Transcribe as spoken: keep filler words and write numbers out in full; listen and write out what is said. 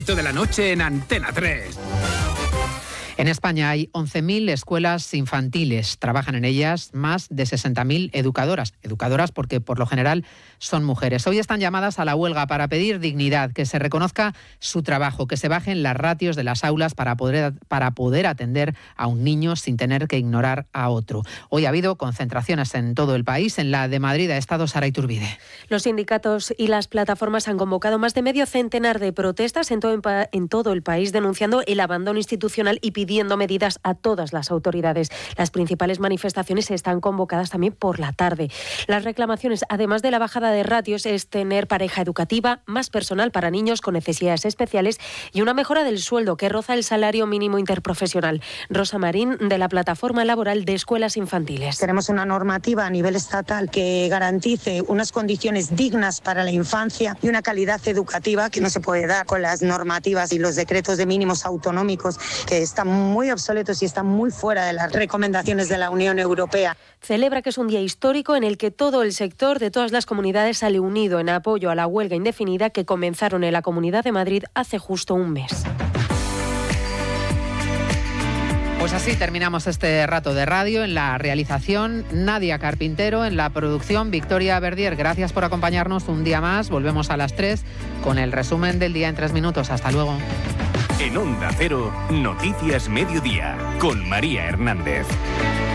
De la noche en Antena tres. En España hay once mil escuelas infantiles. Trabajan en ellas más de sesenta mil educadoras. Educadoras porque por lo general son mujeres. Hoy están llamadas a la huelga para pedir dignidad, que se reconozca su trabajo, que se bajen las ratios de las aulas para poder, para poder atender a un niño sin tener que ignorar a otro. Hoy ha habido concentraciones en todo el país. En la de Madrid ha estado Sara Iturbide. Los sindicatos y las plataformas han convocado más de medio centenar de protestas en todo, en todo el país, denunciando el abandono institucional y pidiendo pidiendo medidas a todas las autoridades. Las principales manifestaciones están convocadas también por la tarde. Las reclamaciones, además de la bajada de ratios, es tener pareja educativa, más personal para niños con necesidades especiales y una mejora del sueldo que roza el salario mínimo interprofesional. Rosa Marín, de la Plataforma Laboral de Escuelas Infantiles. Tenemos una normativa a nivel estatal que garantice unas condiciones dignas para la infancia y una calidad educativa que no se puede dar con las normativas y los decretos de mínimos autonómicos que están muy obsoletos y están muy fuera de las recomendaciones de la Unión Europea. Celebra que es un día histórico en el que todo el sector de todas las comunidades sale unido en apoyo a la huelga indefinida que comenzaron en la Comunidad de Madrid hace justo un mes. Pues así terminamos este rato de radio. En la realización, Nadia Carpintero. En la producción, Victoria Verdier. Gracias por acompañarnos un día más. Volvemos a las tres con el resumen del día en tres minutos. Hasta luego. En Onda Cero, Noticias Mediodía, con María Hernández.